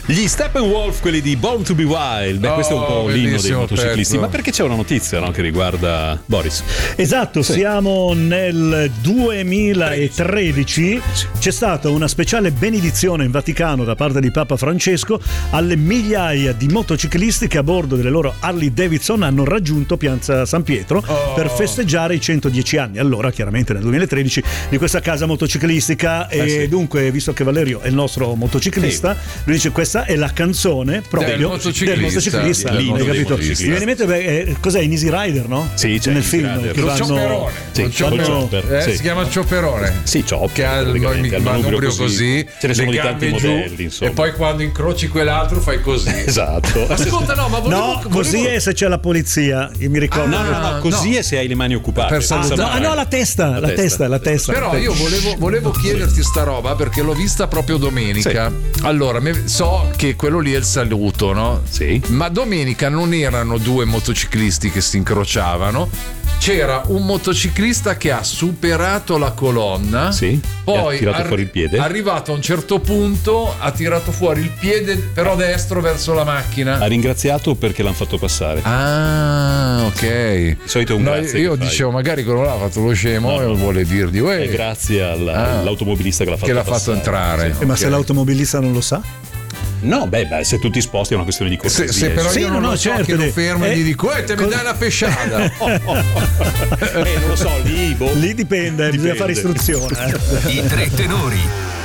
Gli Steppenwolf, quelli di Born to be Wild. Beh, questo è un po' l'inno dei motociclisti. Pezzo. Ma perché c'è una notizia, no, che riguarda Boris? Esatto, Sì. siamo nel 2013. C'è stata una speciale benedizione in Vaticano da parte di Papa Francesco alle migliaia di motociclisti che a bordo delle loro Harley Davidson hanno raggiunto Piazza San Pietro per festeggiare i 110 anni. Allora, chiaramente nel 2013 di questa casa motociclistica e dunque, visto che Valerio è il nostro motociclista, lui dice questa è la canzone proprio del motociclista. L'inno Hai dei capito? motociclisti. Mi viene in mente cos'è in Easy Rider, no? Sì, c'è nel Easy film Rider. che Lo vanno... ciopperone. Sì, Lo ciopperone. chopper, sì. Si chiama ciopperone. Sì, chopper, Che ha il praticamente, manubrio così, Ce ne sono le di tanti gambe giù, modelli, insomma. e poi quando incroci quell'altro fai così. Esatto. Ascolta, no, ma No, così è se c'è la polizia. Io mi ricordo. No, così è se hai le mani occupate. Per senza salutare. mano. la testa. Però io volevo chiederti sta roba perché l'ho vista proprio domenica. Allora, so che quello lì è il saluto, no? Sì. Ma domenica non erano due motociclisti che si incrociavano. C'era un motociclista che ha superato la colonna. Sì. Poi ha tirato fuori il piede. Arrivato a un certo punto ha tirato fuori il piede però destro verso la macchina. Ha ringraziato perché l'hanno fatto passare. Ah, ok. Di solito è un grazie io che fai. dicevo magari quello là ha fatto lo scemo e vuole dirgli È grazie all'automobilista che l'ha fatto fatto passare. entrare. Ma se l'automobilista non lo sa? No, beh, se tu ti sposti è una questione di cortesia. Se però Sì, io non no, lo so, certo, che lo fermo e gli dico te mi dai una pesciata. Non lo so, Lì dipende. Bisogna fare istruzione. I tre tenori.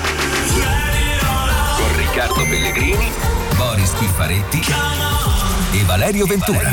Con Riccardo Pellegrini, Boris Schiffaretti e Valerio Ventura.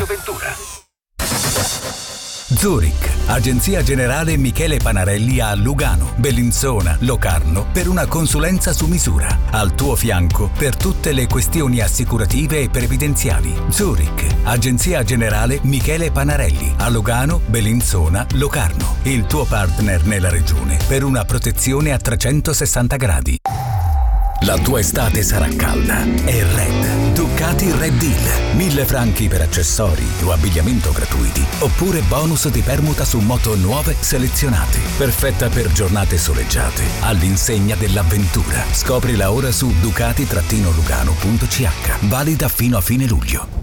Zurich, Agenzia Generale Michele Panarelli a Lugano, Bellinzona, Locarno per una consulenza su misura. Al tuo fianco per tutte le questioni assicurative e previdenziali. Zurich, Agenzia Generale Michele Panarelli a Lugano, Bellinzona, Locarno. Il tuo partner nella regione per una protezione a 360 gradi. La tua estate sarà calda e Red. Ducati Red Deal. 1.000 franchi per accessori o abbigliamento gratuiti. Oppure bonus di permuta su moto nuove selezionate. Perfetta per giornate soleggiate. All'insegna dell'avventura. Scoprila ora su ducati-lugano.ch. Valida fino a fine luglio.